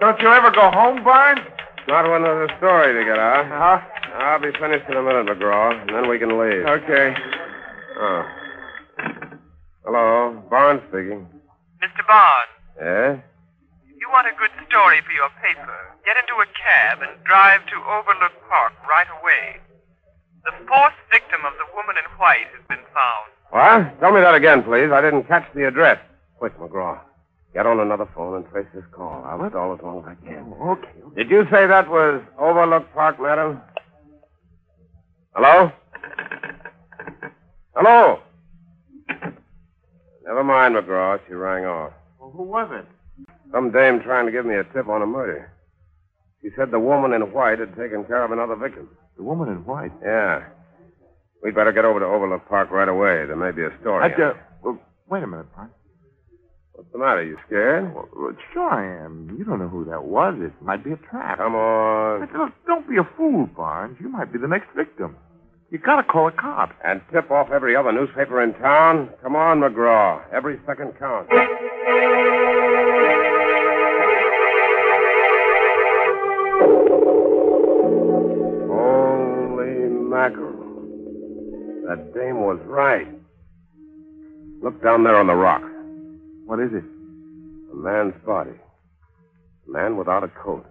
Don't you ever go home, Barnes? Not when there's a story to get out. Uh-huh. I'll be finished in a minute, McGraw, and then we can leave. Okay. Oh. Hello, Barnes speaking. Mr. Barnes, Yeah? if you want a good story for your paper, get into a cab and drive to Overlook Park right away. The fourth victim of the woman in white has been found. What? Tell me that again, please. I didn't catch the address. Quick, McGraw. Get on another phone and trace this call. I'll stall as long as I can. Okay. Did you say that was Overlook Park, madam? Hello? Hello? Never mind, McGraw. She rang off. Well, who was it? Some dame trying to give me a tip on a murder. She said the woman in white had taken care of another victim. The woman in white. Yeah. We'd better get over to Overlook Park right away. There may be a story. Well, wait a minute, Barnes. What's the matter? You scared? Well, sure I am. You don't know who that was. It might be a trap. Come on. But look, don't be a fool, Barnes. You might be the next victim. You gotta call a cop. And tip off every other newspaper in town? Come on, McGraw. Every second counts. Holy mackerel. That dame was right. Look down there on the rock. What is it? A man's body. A man without a coat.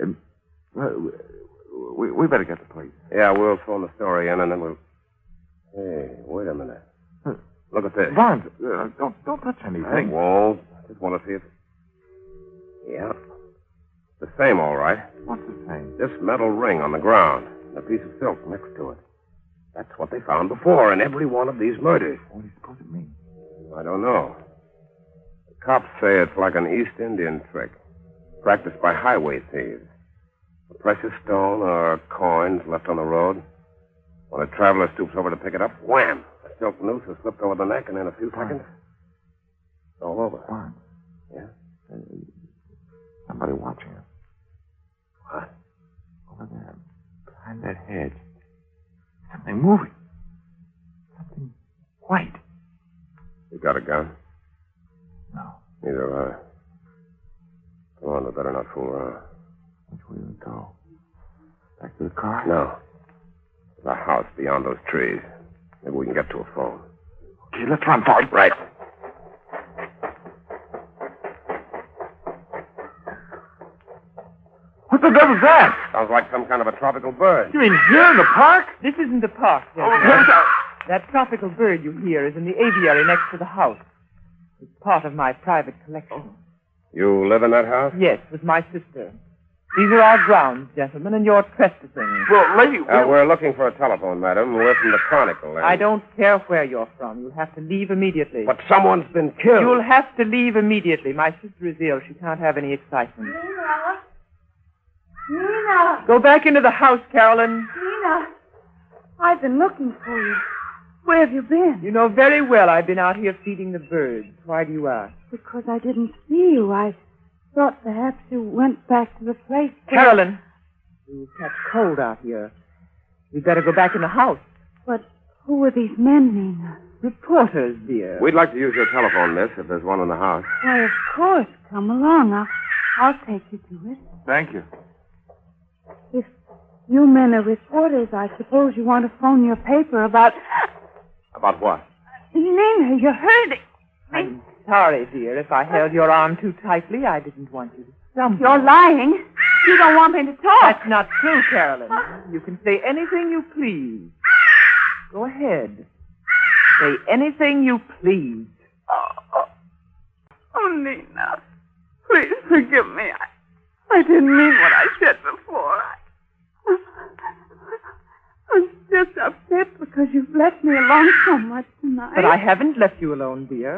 We better get the police. Yeah, we'll phone the story in and then we'll... Hey, wait a minute. Look at this. Barnes, don't touch I anything. won't. Just want to see if... Yeah. The same, all right. What's the same? This metal ring on the ground and a piece of silk next to it. That's what they found before in every one of these murders. What do you suppose it means? I don't know. The cops say it's like an East Indian trick, practiced by highway thieves. A precious stone or coins left on the road. When a traveler stoops over to pick it up, wham! A silk noose is slipped over the neck, and in a few seconds, it's all over. Barnes. Yeah? Somebody watching us. What? Over there, behind that hedge. Something moving. Something white. You got a gun? No. Neither have I. Come on, we better not fool around. Which way do we go? Back to the car? No. There's a house beyond those trees. Maybe we can get to a phone. Okay, let's run for it. Right. What the devil's that? Sounds like some kind of a tropical bird. You mean here in the park? This isn't the park, gentlemen. That tropical bird you hear is in the aviary next to the house. It's part of my private collection. You live in that house? Yes, with my sister. These are our grounds, gentlemen, and you're trespassing. Well, lady, We're looking for a telephone, madam. We're from the Chronicle. I don't care where you're from. You'll have to leave immediately. But someone's been killed. You'll have to leave immediately. My sister is ill. She can't have any excitement. Nina! Go back into the house, Carolyn. Nina! I've been looking for you. Where have you been? You know very well I've been out here feeding the birds. Why do you ask? Because I didn't see you. I thought perhaps you went back to the place where... Carolyn, you catch cold out here. We'd better go back in the house. But who are these men, Nina? Reporters, dear. We'd like to use your telephone, miss, if there's one in the house. Why, of course. Come along. I'll take you to it. Thank you. If you men are reporters, I suppose you want to phone your paper about... About what? Nina, you're hurting. I'm sorry, dear. If I held your arm too tightly, I didn't want you to stumble. You're lying. You don't want me to talk. That's not true, Carolyn. You can say anything you please. Go ahead. Say anything you please. Oh, Nina. Please forgive me. I didn't mean what I said before. I'm just upset because you've left me alone so much tonight. But I haven't left you alone, dear.